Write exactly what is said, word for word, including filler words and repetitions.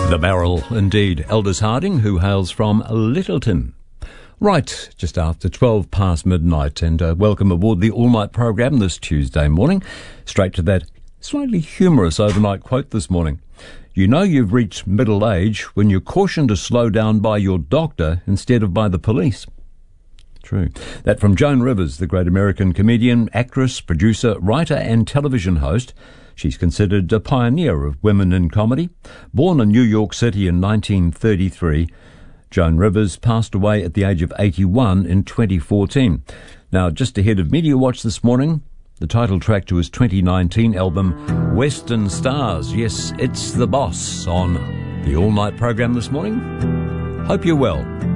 The Barrel, indeed. Elders Harding, who hails from Littleton. Right, just after twelve past midnight, and uh, welcome aboard the all-night program this Tuesday morning. Straight to that slightly humorous overnight quote this morning. You know you've reached middle age when you're cautioned to slow down by your doctor instead of by the police. True. That from Joan Rivers, the great American comedian, actress, producer, writer and television host. She's considered a pioneer of women in comedy. Born in New York City in nineteen thirty-three, Joan Rivers passed away at the age of eighty-one in twenty fourteen. Now, just ahead of Media Watch this morning, the title track to his twenty nineteen album, Western Stars. Yes, it's The Boss on the all-night program this morning. Hope you're well.